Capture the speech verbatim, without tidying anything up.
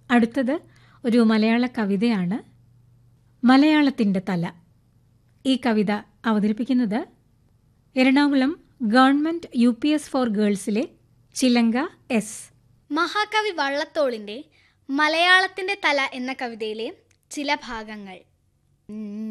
അടുത്തത് ഒരു മലയാള കവിതയാണ്, മലയാളത്തിൻ്റെ തല. ഈ കവിത അവതരിപ്പിക്കുന്നത് Ernakulam government U P S four ഗേൾസിലെ ചിലങ്ക എസ്. മഹാകവി വള്ളത്തോളിന്റെ മലയാളത്തിന്റെ തല എന്ന കവിതയിലെ ചില ഭാഗങ്ങൾ.